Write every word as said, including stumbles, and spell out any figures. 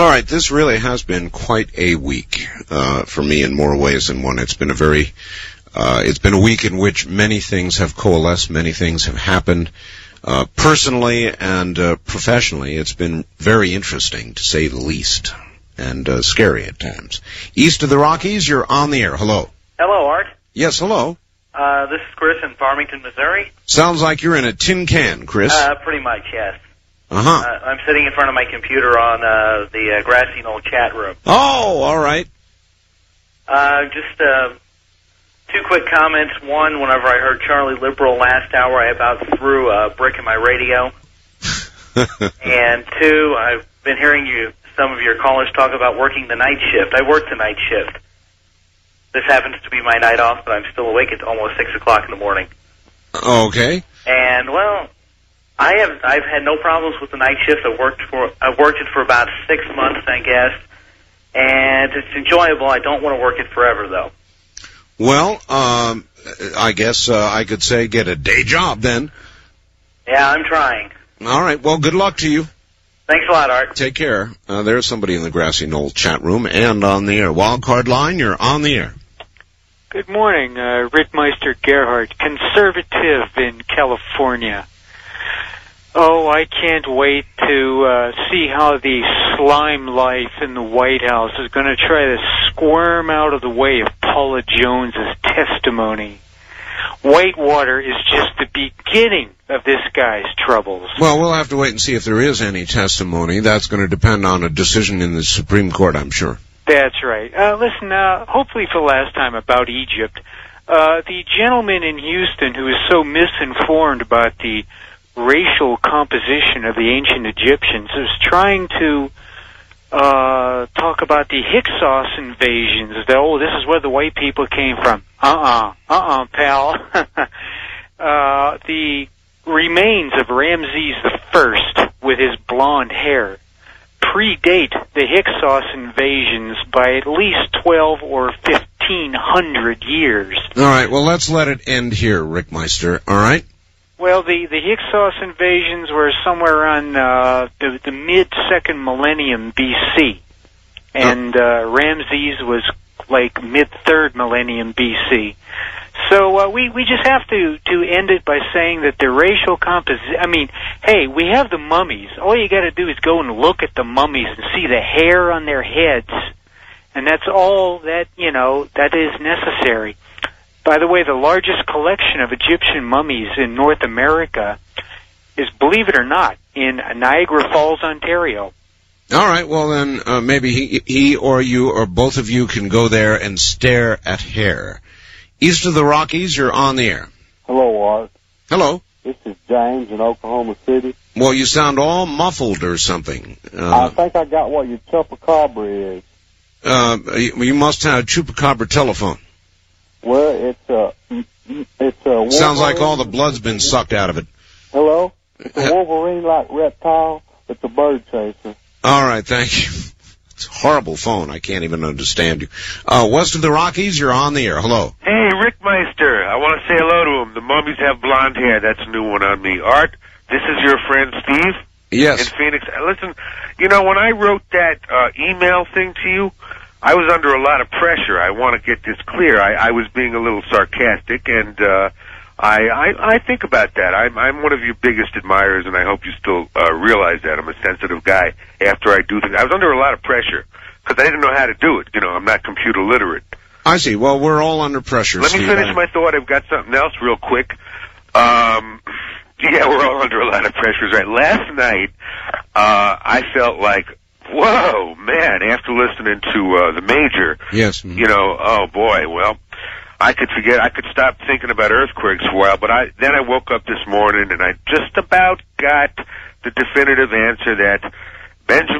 all right, this really has been quite a week uh, for me in more ways than one. It's been a very, uh, it's been a week in which many things have coalesced, many things have happened. Uh, personally and uh, professionally, it's been very interesting, to say the least, and uh, scary at times. East of the Rockies, you're on the air. Hello. Hello, Art. Yes, hello. Uh, this is Chris in Farmington, Missouri. Sounds like you're in a tin can, Chris. Uh, pretty much, yes. Uh-huh. Uh, I'm sitting in front of my computer on uh, the uh, Grassy Knoll chat room. Oh, all right. Uh, just uh, two quick comments. One, whenever I heard Charlie Liberal last hour, I about threw a brick in my radio. And two, I've been hearing you, some of your callers talk about working the night shift. I work the night shift. This happens to be my night off, but I'm still awake at almost six o'clock in the morning. Okay. And, well, I have I've had no problems with the night shift. I've worked for I've worked it for about six months, I guess, and it's enjoyable. I don't want to work it forever, though. Well, um, I guess uh, I could say get a day job then. Yeah, I'm trying. All right. Well, good luck to you. Thanks a lot, Art. Take care. Uh, there's somebody in the Grassy Knoll chat room and on the air. Wildcard line, you're on the air. Good morning, uh, Rittmeister Gerhardt, conservative in California. Oh, I can't wait to uh, see how the slime life in the White House is going to try to squirm out of the way of Paula Jones's testimony. Whitewater is just the beginning of this guy's troubles. Well, we'll have to wait and see if there is any testimony. That's going to depend on a decision in the Supreme Court, I'm sure. That's right. Uh, listen, uh, hopefully for the last time about Egypt, uh, the gentleman in Houston who is so misinformed about the racial composition of the ancient Egyptians is trying to uh, talk about the Hyksos invasions. That, oh, this is where the white people came from. Uh-uh. Uh-uh, pal. uh, the remains of Ramses the First with his blonde hair predate the Hyksos invasions by at least twelve or fifteen hundred years. All right, well, let's let it end here, Rickmeister, all right? Well, the, the Hyksos invasions were somewhere around uh, the, the mid-second millennium B C, and uh, Ramses was like mid-third millennium B C. So uh, we, we just have to, to end it by saying that the racial composition, I mean, hey, we have the mummies. All you got to do is go and look at the mummies and see the hair on their heads, and that's all that, you know, that is necessary. By the way, the largest collection of Egyptian mummies in North America is, believe it or not, in Niagara Falls, Ontario. All right, well then, uh, maybe he, he or you or both of you can go there and stare at hair. East of the Rockies, you're on the air. Hello, Art. Hello. This is James in Oklahoma City. Well, you sound all muffled or something. Uh, I think I got what your chupacabra is. Uh, you, you must have a chupacabra telephone. Well, it's a, it's a... Sounds like all the blood's been sucked out of it. Hello? It's a Wolverine-like reptile. It's a bird chaser. All right, thank you. It's a horrible phone. I can't even understand you. Uh, west of the Rockies, you're on the air. Hello. Hey, Rickmeister. I want to say hello to him. The mummies have blonde hair. That's a new one on me. Art, this is your friend Steve? Yes. In Phoenix. Listen, you know, when I wrote that uh, email thing to you, I was under a lot of pressure. I want to get this clear. I, I was being a little sarcastic, and uh, I, I, I think about that. I'm, I'm one of your biggest admirers, and I hope you still uh, realize that. I'm a sensitive guy after I do things. I was under a lot of pressure because I didn't know how to do it. You know, I'm not computer literate. I see. Well, we're all under pressure, Let Steve. me finish my thought. I've got something else real quick. Um, yeah, we're all under a lot of pressures, right? Last night, uh, I felt like, whoa, man, after listening to uh, the Major, yes, mm-hmm. you know, oh, boy, well, I could forget, I could stop thinking about earthquakes for a while, but I then I woke up this morning and I just about got the definitive answer that Benjamin